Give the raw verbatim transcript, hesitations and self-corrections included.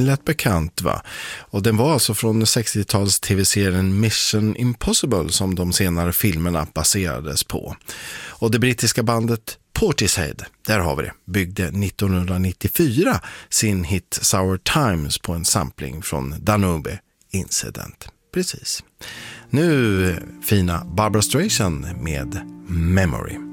lätt bekant, va? Och den var alltså från sextiotals tv-serien Mission Impossible som de senare filmerna baserades på. Och det brittiska bandet Portishead, där har vi det, byggde nittonhundranittiofyra sin hit Sour Times på en sampling från Danube Incident. Precis. Nu fina Barbra Streisand med Memory.